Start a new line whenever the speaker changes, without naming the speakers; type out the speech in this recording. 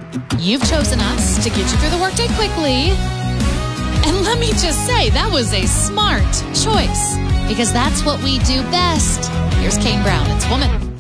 You've chosen us to get you through the workday quickly. And let me just say, that was a smart choice, because that's what we do best. Here's Kane Brown. It's Woman.